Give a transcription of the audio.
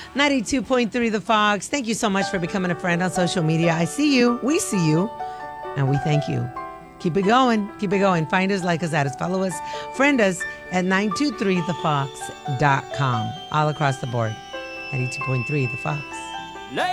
92.3 The Fox. Thank you so much for becoming a friend on social media. I see you. We see you. And we thank you. Keep it going. Keep it going. Find us, like us, add us, follow us, friend us at 923thefox.com. All across the board. 92.3 The Fox.